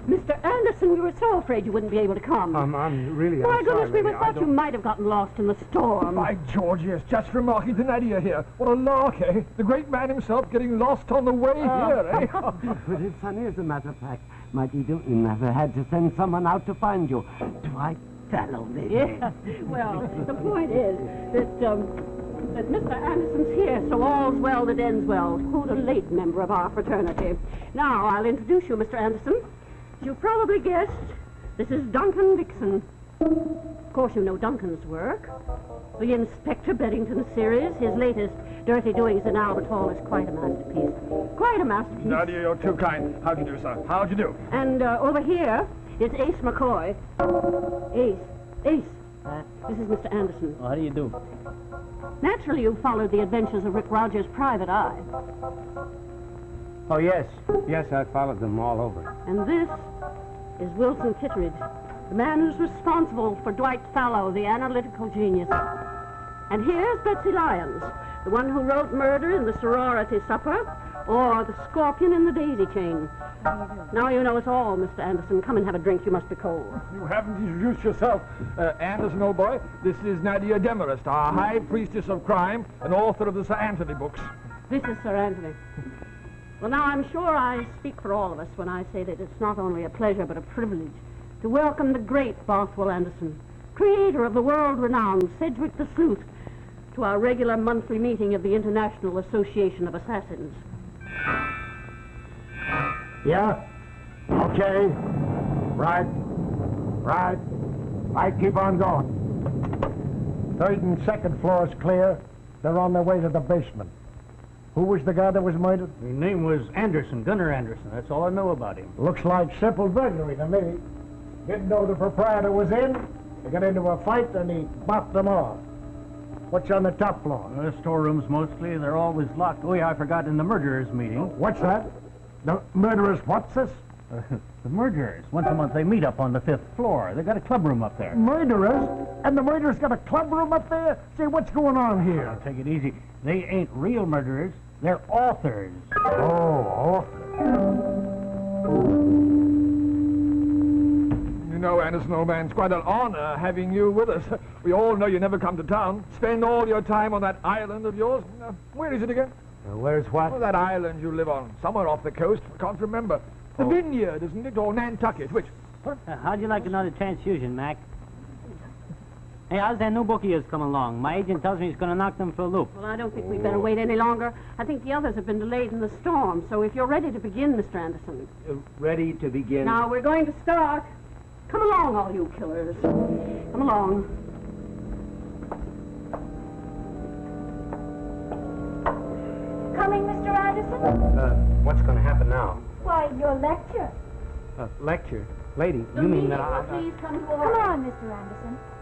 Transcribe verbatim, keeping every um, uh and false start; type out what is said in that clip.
Mister Anderson, we were so afraid you wouldn't be able to come. Um, I'm really My I'm goodness, sorry, we lady. thought I you don't- might have gotten lost in the storm. By George, yes, just remarking to Nadia here. What a lark, eh? The great man himself getting lost on the way here, eh? But it's funny, as a matter of fact, Mighty Newton never had to send someone out to find you. Dwight Fellow, lady. Yeah. Well, the point is that, um, that Mister Anderson's here, so all's well that ends well. To quote a late member of our fraternity. Now, I'll introduce you, Mister Anderson. As you probably guessed, this is Duncan Dixon. Of course, you know Duncan's work. The Inspector Beddington series, his latest Dirty Doings in Albert Hall, is quite a masterpiece. Quite a masterpiece. Nadia, you're too kind. How'd you do, sir? How'd you do? And uh, over here, it's Ace McCoy. Ace. Ace. Uh, this is Mister Anderson. Well, how do you do? Naturally, you followed the adventures of Rick Rogers' Private Eye. Oh, yes. Yes, I followed them all over. And this is Wilson Kittredge, the man who's responsible for Dwight Fallow, the analytical genius. And here's Betsy Lyons, the one who wrote Murder in the Sorority Supper, or The Scorpion in the Daisy Chain. Now you know us all, Mister Anderson. Come and have a drink. You must be cold. You haven't introduced yourself. Uh, Anderson, old boy, this is Nadia Demarest, our high priestess of crime and author of the Sir Anthony books. This is Sir Anthony. Well, now, I'm sure I speak for all of us when I say that it's not only a pleasure but a privilege to welcome the great Bothwell Anderson, creator of the world-renowned Sedgwick the Sleuth, to our regular monthly meeting of the International Association of Assassins. Yeah? Okay. Right. Right. I keep on going. Third and second floors clear. They're on their way to the basement. Who was the guy that was murdered? His name was Anderson, Gunnar Anderson. That's all I know about him. Looks like simple burglary to me. Didn't know the proprietor was in. They got into a fight and he bopped them off. What's on the top floor? Uh, storerooms mostly. They're always locked. Oh, yeah, I forgot in the murderers' meeting. What's that? The murderers, what's this? Uh, the murderers. Once a month they meet up on the fifth floor. They got a clubroom up there. Murderers? And the murderers got a clubroom up there? Say, what's going on Now, here? take it easy. They ain't real murderers. They're authors. Oh, You know, Anderson, old man, it's quite an honor having you with us. We all know you never come to town. Spend all your time on that island of yours. Uh, where is it again? uh, where's what? Oh, that island you live on. Somewhere off the coast. I can't remember. The Oh. Vineyard, isn't it? Or Nantucket? Which? Uh, how'd you like another transfusion, Mac? Hey, how's that new book of yours coming along? My agent tells me he's going to knock them for a loop. Well, I don't think we'd better wait any longer. I think the others have been delayed in the storm, so if you're ready to begin, Mister Anderson. Uh, ready to begin. Now, we're going to start. Come along, all you killers. Come along. Coming, Mister Anderson? Uh, what's going to happen now? Why, your lecture. Uh, lecture? Lady, The you mean meeting that I... will please come to Come order. on, Mister Anderson.